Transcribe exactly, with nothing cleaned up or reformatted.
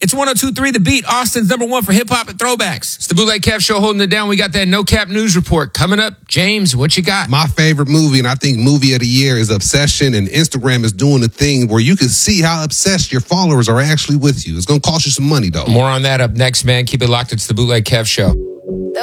It's one oh two point three The Beat, Austin's number one for hip-hop and throwbacks. It's the Bootleg Kev Show holding it down. We got that No Cap News Report coming up. James, what you got? My favorite movie, and I think movie of the year, is Obsession, and Instagram is doing a thing where you can see how obsessed your followers are actually with you. It's going to cost you some money, though. More on that up next, man. Keep it locked. It's the Bootleg Kev Show.